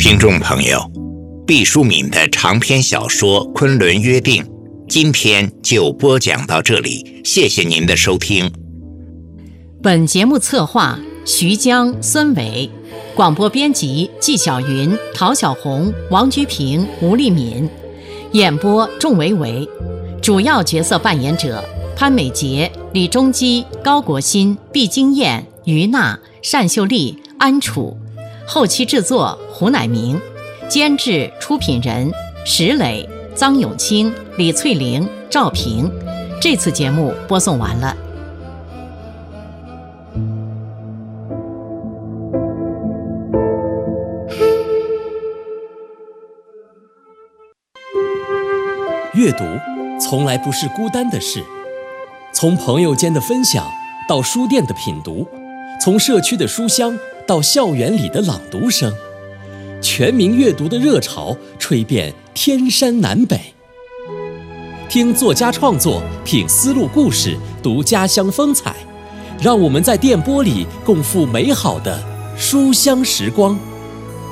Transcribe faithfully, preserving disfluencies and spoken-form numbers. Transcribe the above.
听众朋友，毕淑敏的长篇小说《昆仑约定》今天就播讲到这里，谢谢您的收听。 本节目策划徐江、孙伟，广播编辑纪晓云、陶小红、王居平、吴丽敏，演播仲维维，主要角色扮演者潘美杰、李中基、高国新、毕金燕、于娜、单秀丽、安楚，后期制作胡乃明，监制出品人石磊、臧永清、李翠玲、赵平。这次节目播送完了。 阅读从来不是孤单的事，从朋友间的分享到书店的品读，从社区的书香到校园里的朗读声，全民阅读的热潮吹遍天山南北。听作家创作，品丝路故事，读家乡风采，让我们在电波里共赴美好的书香时光。